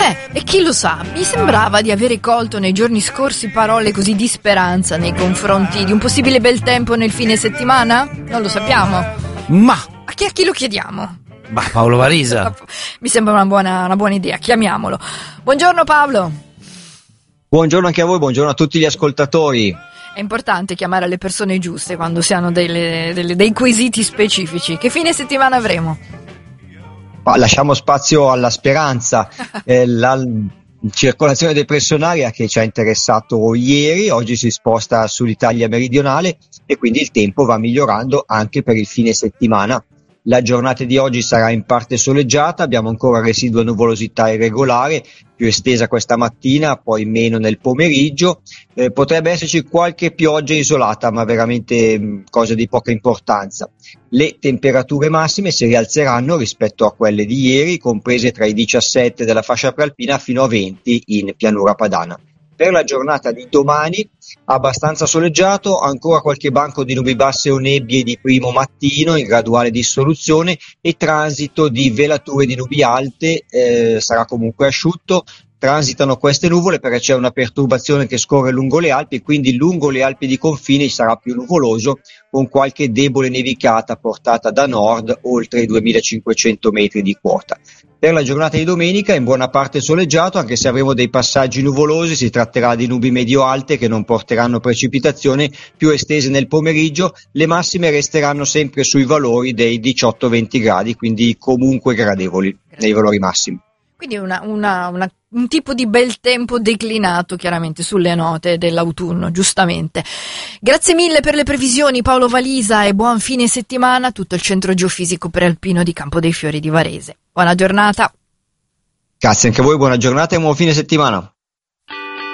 E chi lo sa, mi sembrava di avere colto nei giorni scorsi parole così di speranza nei confronti di un possibile bel tempo nel fine settimana? Non lo sappiamo. Ma A chi lo chiediamo? Paolo Varisa. Mi sembra una buona idea, chiamiamolo. Buongiorno Paolo. Buongiorno anche a voi, buongiorno a tutti gli ascoltatori. È importante chiamare le persone giuste quando si hanno dei quesiti specifici. Che fine settimana avremo? Lasciamo spazio alla speranza. La circolazione depressionaria che ci ha interessato ieri, oggi si sposta sull'Italia meridionale e quindi il tempo va migliorando anche per il fine settimana. La giornata di oggi sarà in parte soleggiata, abbiamo ancora residua nuvolosità irregolare, più estesa questa mattina, poi meno nel pomeriggio. Potrebbe esserci qualche pioggia isolata, ma veramente cosa di poca importanza. Le temperature massime si rialzeranno rispetto a quelle di ieri, comprese tra i 17 della fascia prealpina fino a 20 in pianura padana. Per la giornata di domani abbastanza soleggiato, ancora qualche banco di nubi basse o nebbie di primo mattino in graduale dissoluzione e transito di velature di nubi alte, sarà comunque asciutto. Transitano queste nuvole perché c'è una perturbazione che scorre lungo le Alpi, quindi lungo le Alpi di confine sarà più nuvoloso con qualche debole nevicata portata da nord oltre i 2500 metri di quota. Per la giornata di domenica in buona parte soleggiato, anche se avremo dei passaggi nuvolosi, si tratterà di nubi medio-alte che non porteranno precipitazione, più estese nel pomeriggio. Le massime resteranno sempre sui valori dei 18-20 gradi, quindi comunque gradevoli nei valori massimi. Quindi un tipo di bel tempo declinato chiaramente sulle note dell'autunno, giustamente. Grazie mille per le previsioni Paolo Valisa e buon fine settimana, tutto il centro geofisico prealpino di Campo dei Fiori di Varese. Buona giornata. Grazie anche a voi, buona giornata e buon fine settimana.